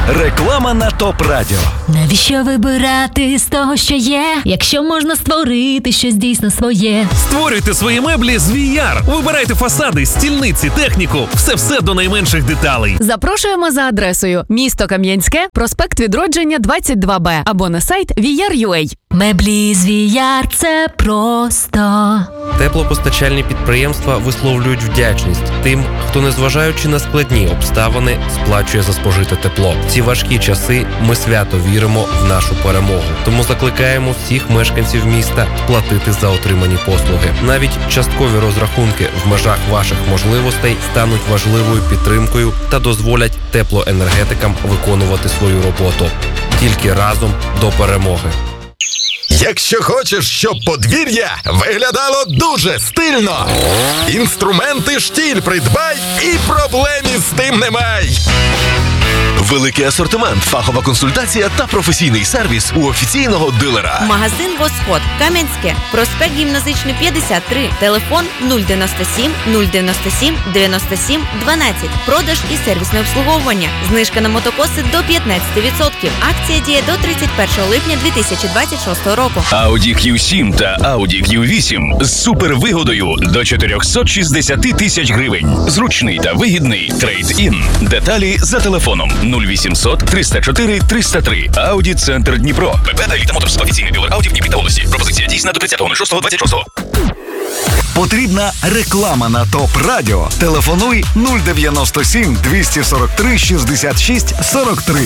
Реклама на ТОП Радіо. Навіщо вибирати з того, що є, якщо можна створити щось дійсно своє? Створюйте свої меблі з VR. Вибирайте фасади, стільниці, техніку. Все до найменших деталей. Запрошуємо за адресою: місто Кам'янське, проспект Відродження, 22Б, або на сайт VR.ua. Меблі з VR – це просто. Теплопостачальні підприємства висловлюють вдячність тим, хто, незважаючи на складні обставини, сплачує за спожите тепло. В ці важкі часи ми свято віримо в нашу перемогу. Тому закликаємо всіх мешканців міста платити за отримані послуги. Навіть часткові розрахунки в межах ваших можливостей стануть важливою підтримкою та дозволять теплоенергетикам виконувати свою роботу. Тільки разом до перемоги. Якщо хочеш, щоб подвір'я виглядало дуже стильно, інструменти «Штіль» придбай і проблем із тим немає. Великий асортимент, фахова консультація та професійний сервіс у офіційного дилера. Магазин «Восход», Кам'янське, проспект Гімназичний, 53, телефон 097 097 97 12. Продаж і сервісне обслуговування. Знижка на мотокоси до 15%. Акція діє до 31 липня 2026 року. Audi Q7 та Audi Q8 з супервигодою до 460 тисяч гривень. Зручний та вигідний трейд-ін. Деталі за телефоном 0800 304 303. Audi Центр Дніпро. ПП та Еліта Моторс. Офіційний дилер Audi в Дніпрі та області. Пропозиція дійсна до 30.06.26. Потрібна реклама на ТОП Радіо. Телефонуй 097 243 66 43.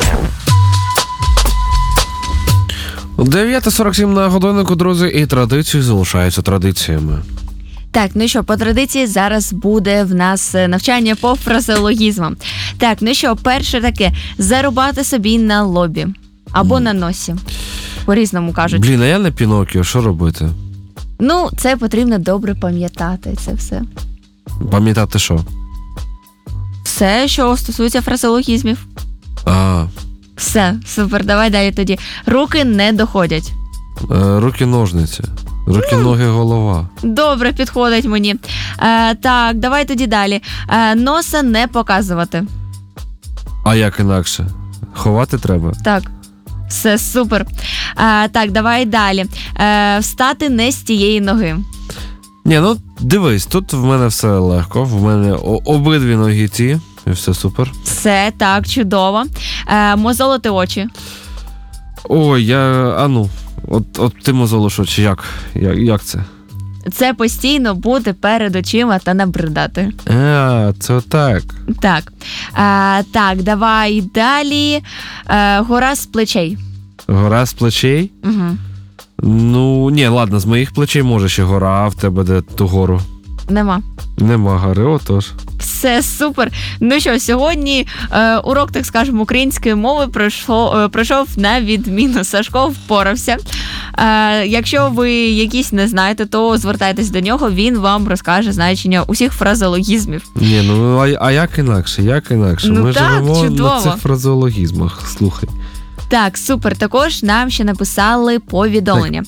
9:47 на годиннику, друзі, і традиції залишаються традиціями. Так, ну що, по традиції зараз буде в нас навчання по фразеологізмам. Так, ну що, перше таке, зарубати собі на лобі або на носі. По-різному кажуть. Блін, а я не Пінокіо, що робити? Ну, це потрібно добре пам'ятати, це все. Пам'ятати що? Все, що стосується фразеологізмів. Все, супер, давай далі тоді. Руки не доходять. Руки ножниці. Руки, ноги, голова. Добре, підходить мені. Так, давай тоді далі. Носа не показувати. А як інакше? Ховати треба? Так. Все, супер. Так, давай далі. Встати не з тієї ноги. Ні, ну дивись, тут в мене все легко. В мене обидві ноги ті. І все супер. Все, так, чудово. Мозолити очі. Ой, От ти мозолиш очі, як це? Це постійно бути перед очима та набридати. Це так. Так. Так, давай далі. Гора з плечей. Гора з плечей? Угу. Ну, ні, ладно, з моїх плечей може ще гора, а в тебе де ту гору? Нема гори, отож. Все, супер. Ну що, сьогодні урок, так скажемо, української мови пройшов на відміну. Сашко впорався. Якщо ви якісь не знаєте, то звертайтесь до нього, він вам розкаже значення усіх фразеологізмів. Ні, ну а як інакше? Ну, ми так, живемо чудово. на цих фразеологізмах, слухай. Так, супер. Також нам ще написали повідомлення.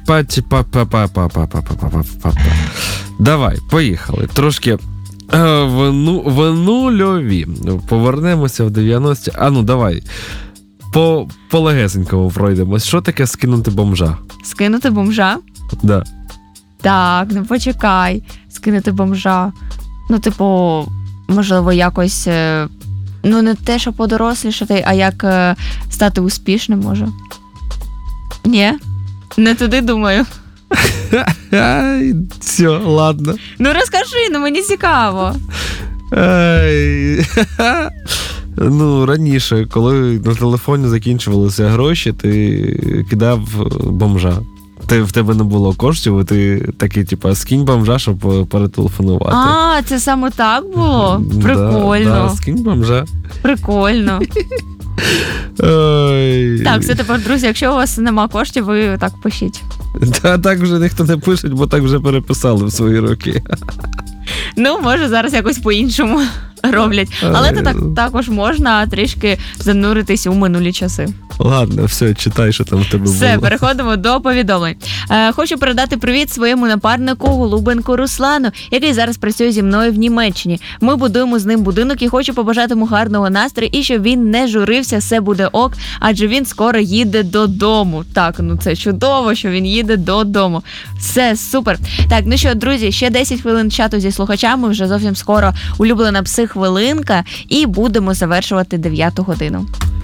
Давай, поїхали. Трошки в нульові. Повернемося в 90-ті. Давай. По легесенькому пройдемось. Що таке скинути бомжа? Скинути бомжа? Да. Так, ну почекай. Скинути бомжа. Ну, типу, можливо, якось... Ну, не те, що подорослішати, а як стати успішним, може. Ні? Не туди, думаю. Все, ладно. Ну, розкажи, мені цікаво. Ну, раніше, коли на телефоні закінчувалися гроші, ти кидав бомжа. В тебе не було коштів, і ти такий, скинь бомжа, щоб перетелефонувати. Це саме так було? Прикольно. Да, скинь бомжа. Прикольно. Так, все тепер, друзі, якщо у вас нема коштів, ви так пишіть. Так вже ніхто не пише, бо так вже переписали в свої роки. Ну, може, зараз якось по-іншому. роблять. Але це також можна трішки зануритись у минулі часи. Ладно, все, читай, що там в тебе було. Все, переходимо до повідомлень. Хочу передати привіт своєму напарнику Голубенку Руслану, який зараз працює зі мною в Німеччині. Ми будуємо з ним будинок і хочу побажати йому гарного настрою і щоб він не журився, все буде ок, адже він скоро їде додому. Так, ну це чудово, що він їде додому. Все, супер. Так, ну що, друзі, ще 10 хвилин чату зі слухачами, вже зовсім скоро улюблена психвилинка і будемо завершувати 9 годину.